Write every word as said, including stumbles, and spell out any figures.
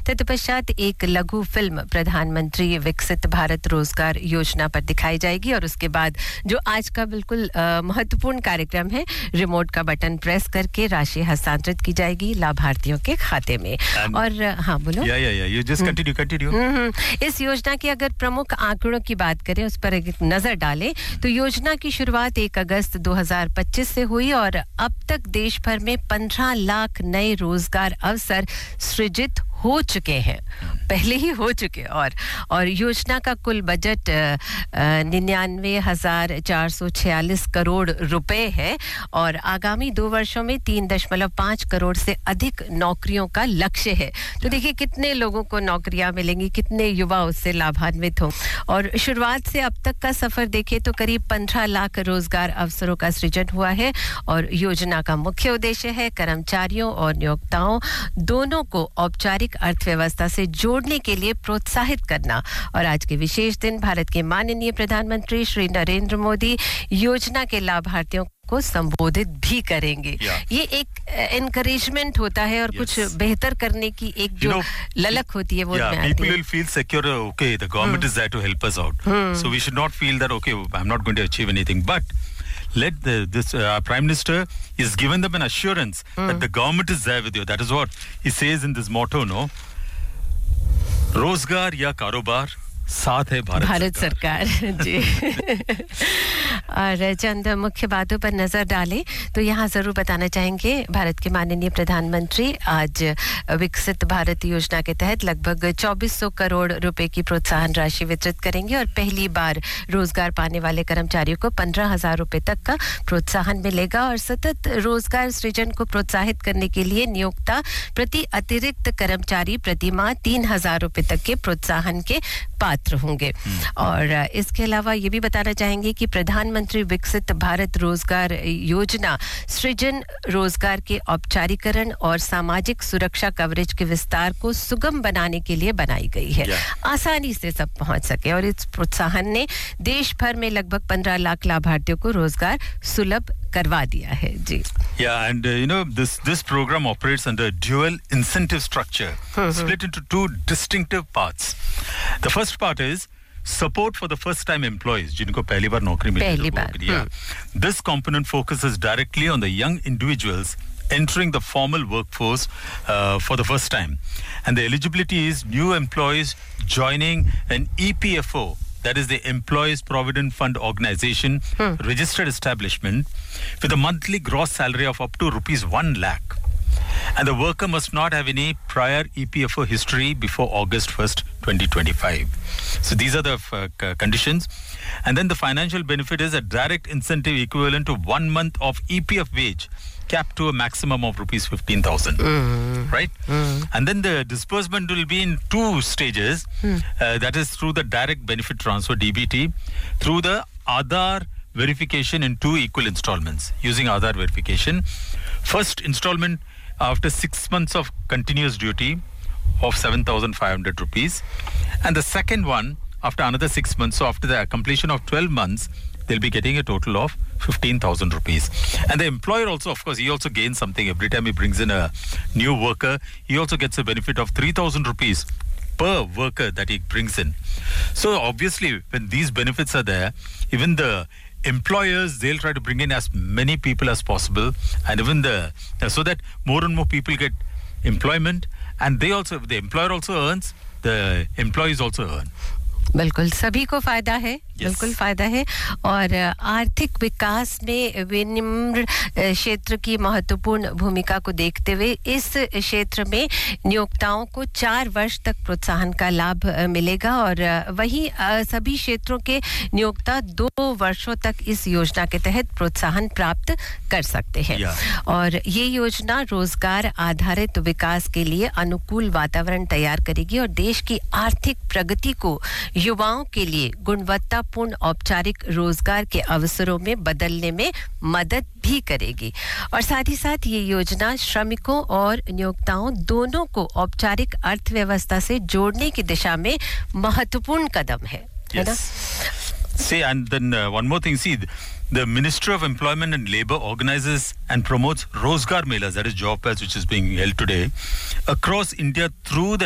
तत्पश्चात एक लघु फिल्म प्रधानमंत्री विकसित भारत रोजगार योजना पर दिखाई जाएगी और उसके बाद जो आज का बिल्कुल महत्वपूर्ण कार्यक्रम है, रिमोट का बटन प्रेस करके राशि हस्तांतरित की जाएगी लाभार्थियों के खाते में। And और हाँ बोलो। या या या यू जस्ट कंटिन्यू कंटिन्यू। इस योजना के अगर प्रमुख आंकड़ों की बात करें, उस पर एक नजर डालें तो योजना की शुरुआत एक अगस्त दो हज़ार पच्चीस से हुई और अब तक देश भर में पंद्रह लाख नए रोजगार अवसर सृजित हो चुके हैं, पहले ही हो चुके और और योजना का कुल बजट निन्यानवे हजार चार सौ छियालीस करोड़ रुपए है और आगामी दो वर्षों में तीन दशमलव पाँच करोड़ से अधिक नौकरियों का लक्ष्य है। तो देखिए कितने लोगों को नौकरियां मिलेंगी, कितने युवा उससे लाभान्वित हों और शुरुआत से अब तक का सफर देखें तो करीब पंद्रह लाख रोजगार अवसरों का सृजन हुआ है और योजना का मुख्य उद्देश्य है कर्मचारियों और नियोक्ताओं दोनों को औपचारिक अर्थव्यवस्था से जोड़ने के लिए प्रोत्साहित करना। और आज के विशेष दिन भारत के माननीय प्रधानमंत्री श्री नरेंद्र मोदी योजना के लाभार्थियों को संबोधित भी करेंगे। yeah. ये एक एनकरेजमेंट होता है और yes. कुछ बेहतर करने की एक जो you know, ललक होती है वो yeah, में आती है। People will feel secure, okay, the government hmm. is there to help us out. Hmm. So we should not feel that, okay, I'm not going to achieve anything. But let the, this uh, Prime Minister is given them an assurance hmm. that the government is there with you. That is what he says in this motto, no? रोजगार या कारोबार साथ है भारत, भारत सरकार, सरकार जी। और चंद मुख्य बातों पर नजर डालें तो यहाँ जरूर बताना चाहेंगे भारत के माननीय प्रधानमंत्री आज विकसित भारत योजना के तहत लगभग चौबीस सौ करोड़ रुपए की प्रोत्साहन राशि वितरित करेंगे और पहली बार रोजगार पाने वाले कर्मचारियों को पंद्रह हजार रुपए तक का प्रोत्साहन मिलेगा और सतत रोजगार सृजन को प्रोत्साहित करने के लिए नियोक्ता प्रति अतिरिक्त कर्मचारी प्रति माह तीन हजार रुपए तक के प्रोत्साहन के पात्र होंगे। और इसके अलावा ये भी बताना चाहेंगे कि प्रधानमंत्री विकसित भारत रोजगार योजना सृजन, रोजगार के औपचारीकरण और सामाजिक सुरक्षा कवरेज के विस्तार को सुगम बनाने के लिए बनाई गई है, yeah. आसानी से सब पहुंच सके और इस प्रोत्साहन ने देश भर में लगभग पंद्रह लाख लाभार्थियों को रोजगार सुलभ करवा दिया है जी। Yeah, and uh, you know this this program operates under a dual incentive structure mm-hmm. split into two distinctive parts. The first part is support for the first time employees जिनको पहली बार नौकरी मिली पहली बार yeah. This component focuses directly on the young individuals entering the formal workforce uh, for the first time, and the eligibility is new employees joining an E P F O, that is the Employees Provident Fund Organization, hmm. registered establishment with a monthly gross salary of up to rupees one lakh. And the worker must not have any prior E P F O history before August first, twenty twenty-five. So these are the uh, c- conditions. And then the financial benefit is a direct incentive equivalent to one month of E P F wage, capped to a maximum of rupees fifteen thousand. Mm. Right? Mm. And then the disbursement will be in two stages. Mm. Uh, that is through the direct benefit transfer, D B T, through the Aadhaar verification in two equal installments, using Aadhaar verification. First installment after six months of continuous duty of seven thousand five hundred rupees. And the second one after another six months. So after the completion of twelve months, they'll be getting a total of fifteen thousand rupees. And the employer also, of course, he also gains something. Every time he brings in a new worker, he also gets a benefit of three thousand rupees per worker that he brings in. So obviously, when these benefits are there, even the employers, they'll try to bring in as many people as possible, and even the so that more and more people get employment, and they also, the employer also earns, the employees also earn. बिल्कुल सभी को फायदा है, yes. बिल्कुल फायदा है। और आर्थिक विकास में विनिम्न क्षेत्र की महत्वपूर्ण भूमिका को देखते हुए इस क्षेत्र में नियोक्ताओं को चार वर्ष तक प्रोत्साहन का लाभ मिलेगा और वहीं सभी क्षेत्रों के नियोक्ता दो वर्षों तक इस योजना के तहत प्रोत्साहन प्राप्त कर सकते हैं। yeah. और ये योजना रोजगार आधारित विकास के लिए अनुकूल वातावरण तैयार करेगी और देश की आर्थिक प्रगति को युवाओं के लिए गुणवत्तापूर्ण औपचारिक रोजगार के अवसरों में बदलने में मदद भी करेगी। और साथ ही साथ ये योजना श्रमिकों और नियोक्ताओं दोनों को औपचारिक अर्थव्यवस्था से जोड़ने की दिशा में महत्वपूर्ण कदम है, है ना? See, and then uh, one more thing, see, the Ministry of Employment and Labour organizes and promotes Rozgar Melas, that is job fairs, which is being held today across India through the